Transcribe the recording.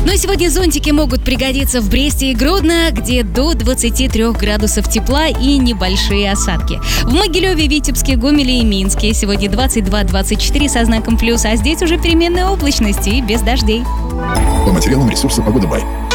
Ну и сегодня зонтики могут пригодиться в Бресте и Гродно, где до 23 градусов тепла и небольшие осадки. В Могилеве, Витебске, Гомеле и Минске сегодня 22-24 со знаком плюс, а здесь уже переменная облачность и без дождей. По материалам ресурса «Погода Бай».